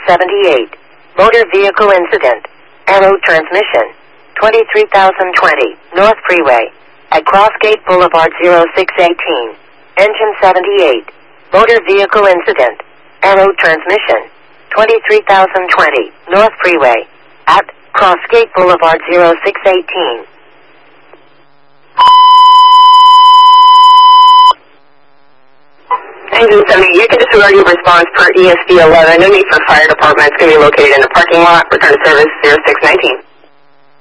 78. Motor vehicle incident. Arrow transmission. 23,020. North Freeway. At Crossgate Boulevard 0618. Engine 78. Motor vehicle incident. Arrow transmission. 23,020. North Freeway. At Crossgate Boulevard 0618. Engine 70, you can disregard your response per ESD 11. No need for fire department. It's going to be located in the parking lot. Return to service 0619.